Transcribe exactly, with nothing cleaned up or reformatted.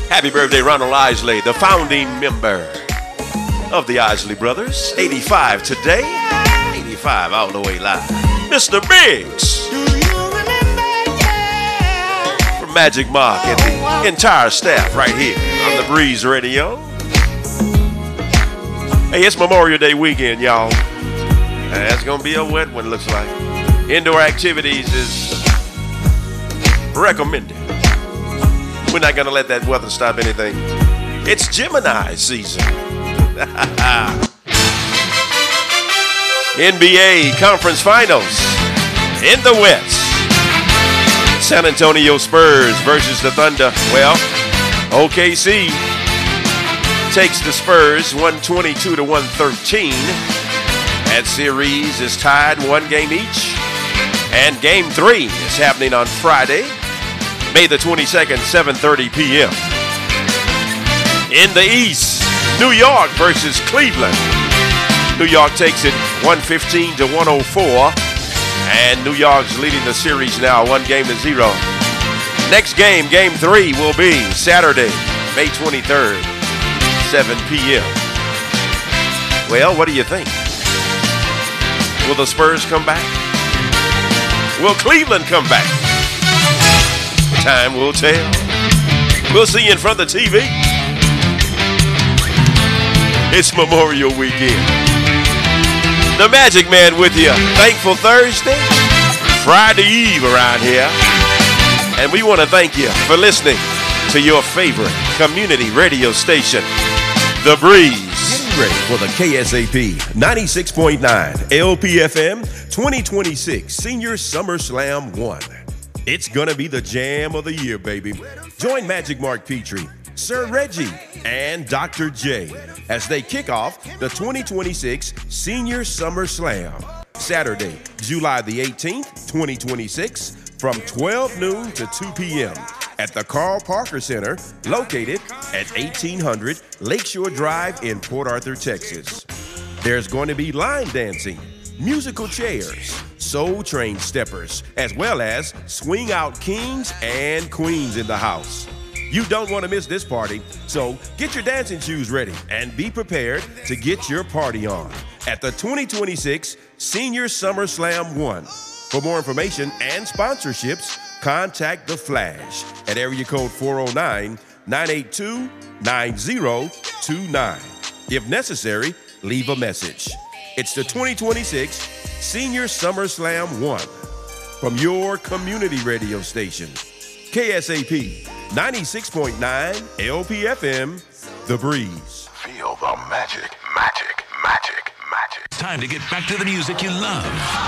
Happy birthday, Ronald Isley, the founding member of the Isley Brothers. eighty-five today. eighty-five all the way live. Mister Biggs. From Magic Mark and the entire staff right here on the Breeze Radio. Hey, it's Memorial Day weekend, y'all. Uh, it's going to be a wet one, looks like. Indoor activities is recommended. We're not going to let that weather stop anything. It's Gemini season. N B A Conference Finals in the West. San Antonio Spurs versus the Thunder. Well, O K C takes the Spurs one twenty-two to one thirteen. That series is tied one game each. And game three is happening on Friday, May the twenty-second, seven thirty p.m. In the East, New York versus Cleveland. New York takes it one fifteen to one oh four, and New York's leading the series now one game to zero. Next game, game three, will be Saturday, May twenty-third, seven p.m. Well, what do you think? Will the Spurs come back? Will Cleveland come back? Time will tell. We'll see you in front of the T V. It's Memorial Weekend. The Magic Man with you. Thankful Thursday, Friday Eve around here. And we want to thank you for listening to your favorite community radio station, The Breeze. Getting ready for the K S A P ninety-six point nine L P F M twenty twenty-six Senior Summer Slam one. It's gonna be the jam of the year, baby. Join Magic Mark Petrie, Sir Reggie, and Doctor J as they kick off the twenty twenty-six Senior Summer Slam. Saturday, July the eighteenth, twenty twenty-six, from twelve noon to two p.m. at the Carl Parker Center, located at eighteen hundred Lakeshore Drive in Port Arthur, Texas. There's going to be line dancing, musical chairs, Soul Train steppers, as well as swing out kings and queens in the house. You don't want to miss this party, so get your dancing shoes ready and be prepared to get your party on at the twenty twenty-six Senior Summer Slam one. For more information and sponsorships, contact The Flash at area code four oh nine, nine eight two, nine oh two nine. If necessary, leave a message. It's the twenty twenty-six Senior Summer Slam one from your community radio station, K S A P ninety-six point nine L P F M, The Breeze. Feel the magic, magic, magic, magic. Time to get back to the music you love.